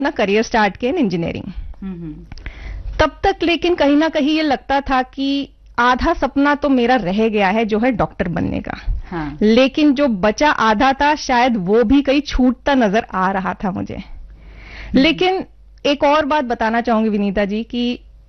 अपना career start किया इन engineering. तब तक लेकिन कहीं ना कहीं ये लगता था कि आधा सपना तो मेरा रह गया है, जो है डॉक्टर बनने का। हाँ। लेकिन जो बचा आधा था, शायद वो भी कहीं छूटता नजर आ रहा था मुझे। लेकिन एक और बात बताना चाहूंगी विनीता जी कि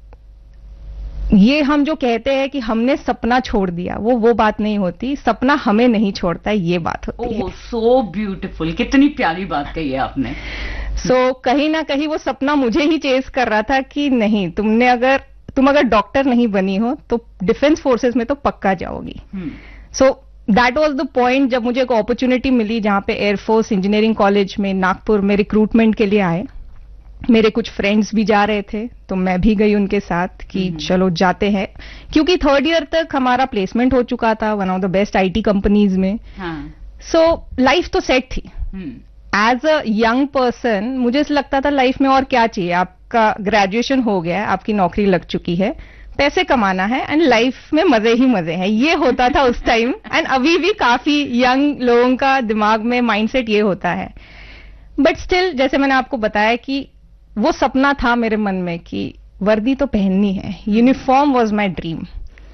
ये हम जो कहते हैं कि हमने सपना छोड़ दिया, वो बात नहीं होती। सपना हमें नहीं छोड़ता, ये बात होती है। सो ब्यूटीफुल, कितनी प्यारी बात कही है आपने। कहीं ना कहीं वो सपना मुझे ही चेस कर रहा था कि नहीं, तुम अगर डॉक्टर नहीं बनी हो तो डिफेंस फोर्सेस में तो पक्का जाओगी। दैट वाज द पॉइंट जब मुझे एक अपॉर्चुनिटी मिली, जहां पे एयरफोर्स इंजीनियरिंग कॉलेज में नागपुर में रिक्रूटमेंट के लिए आए। मेरे कुछ फ्रेंड्स भी जा रहे थे, तो मैं भी गई उनके साथ कि चलो जाते हैं, क्योंकि 3rd ईयर तक हमारा प्लेसमेंट हो चुका था one of the best IT companies में। लाइफ तो सेट थी। एज अ यंग पर्सन मुझे ऐसा लगता था लाइफ में और क्या चाहिए, आपका ग्रेजुएशन हो गया है, आपकी नौकरी लग चुकी है, पैसे कमाना है एंड लाइफ में मजे ही मजे हैं, ये होता था उस टाइम। एंड अभी भी काफी यंग लोगों का दिमाग में माइंडसेट ये होता है। बट स्टिल, जैसे मैंने आपको बताया कि वो सपना था मेरे मन में कि वर्दी तो पहननी है, यूनिफॉर्म वाज माय ड्रीम।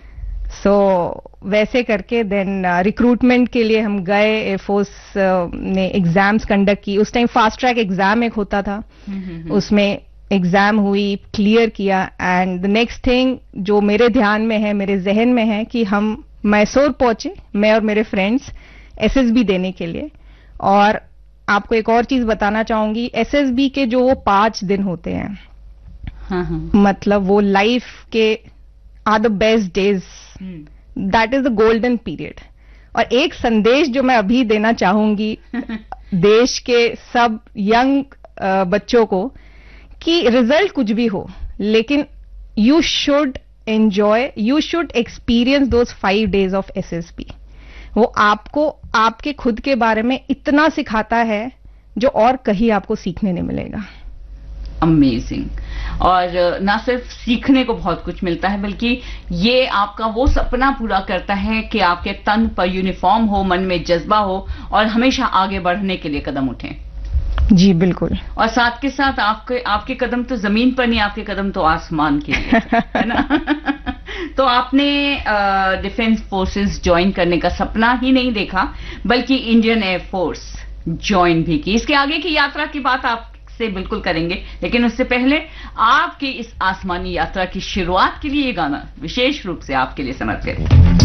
वैसे करके देन रिक्रूटमेंट के लिए हम गए। एयरफोर्स ने एग्जाम्स कंडक्ट की। उस टाइम फास्ट ट्रैक एग्जाम एक होता था, उसमें एग्जाम हुई, क्लियर किया। एंड द नेक्स्ट थिंग जो मेरे ध्यान में है, मेरे जहन में है कि हम मैसूर पहुंचे, मैं और मेरे फ्रेंड्स, एसएसबी देने के लिए। और आपको एक और चीज बताना चाहूंगी, एसएसबी के जो वो 5 दिन होते हैं, मतलब वो लाइफ के are the best days, that is the golden period. और एक संदेश जो मैं अभी देना चाहूंगी देश के सब यंग बच्चों को, कि रिजल्ट कुछ भी हो, लेकिन you should enjoy, you should experience those 5 days of SSB. वो आपको आपके खुद के बारे में इतना सिखाता है जो और कहीं आपको सीखने नहीं मिलेगा। अमेजिंग। और ना सिर्फ सीखने को बहुत कुछ मिलता है, बल्कि ये आपका वो सपना पूरा करता है कि आपके तन पर यूनिफॉर्म हो, मन में जज्बा हो और हमेशा आगे बढ़ने के लिए कदम उठें। जी बिल्कुल। और साथ के साथ आपके कदम तो जमीन पर नहीं, आपके कदम तो आसमान के लिए है ना। तो आपने डिफेंस फोर्सेस ज्वाइन करने का सपना ही नहीं देखा, बल्कि इंडियन एयरफोर्स ज्वाइन भी की। इसके आगे की यात्रा की बात आपसे बिल्कुल करेंगे, लेकिन उससे पहले आपकी इस आसमानी यात्रा की शुरुआत के लिए ये गाना विशेष रूप से आपके लिए समर्पित।